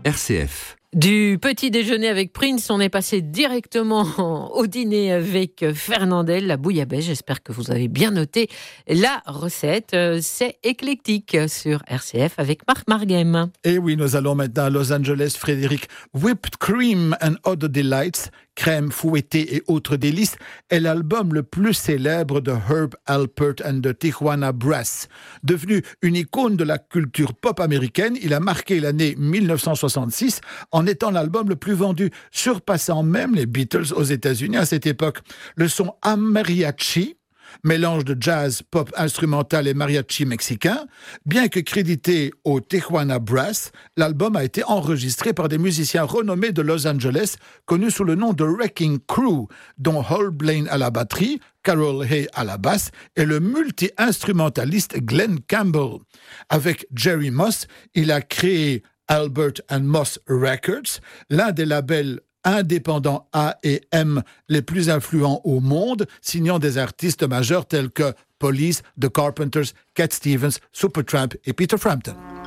RCF. Du petit déjeuner avec Prince, on est passé directement au dîner avec Fernandel, la bouillabaisse. J'espère que vous avez bien noté la recette. C'est éclectique sur RCF avec Marc Marguem. Et oui, nous allons maintenant à Los Angeles, Frédéric. Whipped Cream and Other Delights, crème fouettée et autres délices, est l'album le plus célèbre de Herb Alpert and the Tijuana Brass. Devenu une icône de la culture pop américaine, il a marqué l'année 1966 en étant l'album le plus vendu, surpassant même les Beatles aux États-Unis à cette époque. Le son mariachi, mélange de jazz, pop instrumental et mariachi mexicain, bien que crédité au Tijuana Brass, l'album a été enregistré par des musiciens renommés de Los Angeles, connus sous le nom de Wrecking Crew, dont Hal Blaine à la batterie, Carol Hay à la basse et le multi-instrumentaliste Glenn Campbell. Avec Jerry Moss, il a créé Albert and Moss Records, l'un des labels indépendants A et M les plus influents au monde, signant des artistes majeurs tels que Police, The Carpenters, Cat Stevens, Supertramp et Peter Frampton.